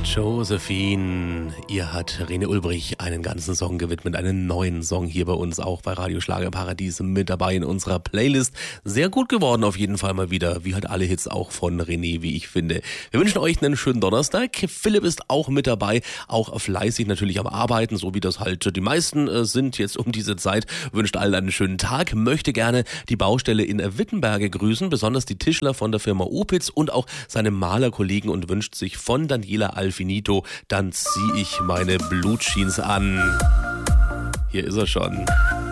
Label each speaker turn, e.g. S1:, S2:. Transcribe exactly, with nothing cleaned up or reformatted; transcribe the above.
S1: Josephine, ihr hat René Ulbrich einen ganzen Song gewidmet, einen neuen Song hier bei uns auch bei Radio Schlagerparadies mit dabei in unserer Playlist. Sehr gut geworden auf jeden Fall mal wieder, wie halt alle Hits auch von René, wie ich finde. Wir wünschen euch einen schönen Donnerstag. Philipp ist auch mit dabei, auch fleißig natürlich am Arbeiten, so wie das halt die meisten äh, sind jetzt um diese Zeit. Wünscht allen einen schönen Tag, möchte gerne die Baustelle in Wittenberge grüßen, besonders die Tischler von der Firma Opitz und auch seine Malerkollegen und wünscht sich von Daniela Alfinito, dann zieh ich meine Blutjeans an. Hier ist er schon.